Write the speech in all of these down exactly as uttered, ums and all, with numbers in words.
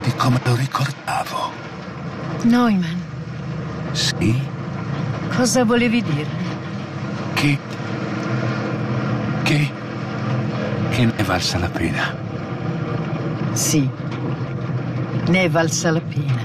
di come lo ricordavo. Neumann. Sì? Cosa volevi dire? Che... che... che ne è valsa la pena. Sì, ne è valsa la pena.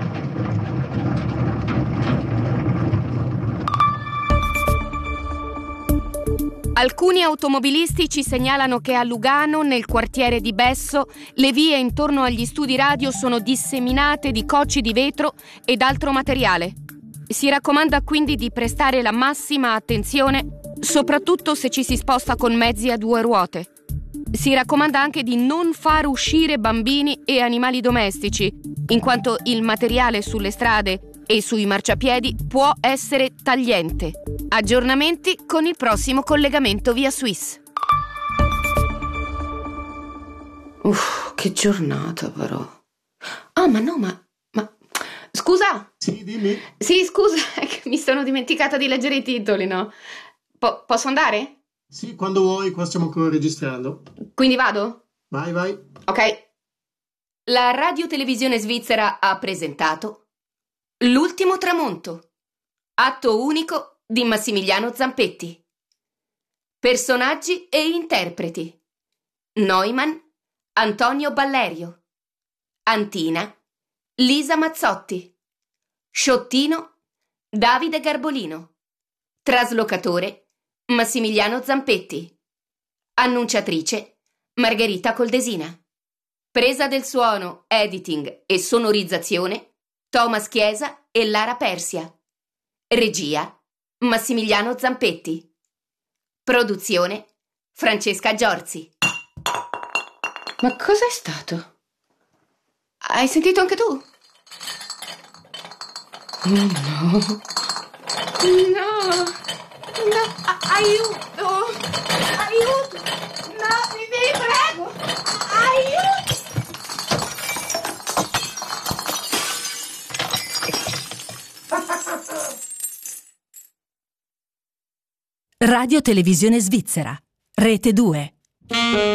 Alcuni automobilisti ci segnalano che a Lugano, nel quartiere di Besso, le vie intorno agli studi radio sono disseminate di cocci di vetro ed altro materiale. Si raccomanda quindi di prestare la massima attenzione, soprattutto se ci si sposta con mezzi a due ruote. Si raccomanda anche di non far uscire bambini e animali domestici, in quanto il materiale sulle strade e sui marciapiedi può essere tagliente. Aggiornamenti con il prossimo collegamento via Swiss. Uff, che giornata però. Ah, ma no, ma... ma... Scusa? Sì, dimmi. Sì, scusa, è che mi sono dimenticata di leggere i titoli, no? Po- posso andare? Sì, quando vuoi, qua stiamo ancora registrando. Quindi vado? Vai, vai. Ok. La radiotelevisione svizzera ha presentato L'ultimo tramonto, atto unico di Massimiliano Zampetti. Personaggi e interpreti: Neumann, Antonio Ballerio; Antina, Lisa Mazzotti; Sciottino, Davide Garbolino; traslocatore, Massimiliano Zampetti; annunciatrice, Margherita Coldesina; presa del suono, editing e sonorizzazione, Thomas Chiesa e Lara Persia; regia, Massimiliano Zampetti; produzione, Francesca Giorzi. Ma cos'è stato? Hai sentito anche tu? No, no. No, no, a- aiuto! Aiuto! No, vi vi prego! Aiuto! Radio Televisione Svizzera, Rete due.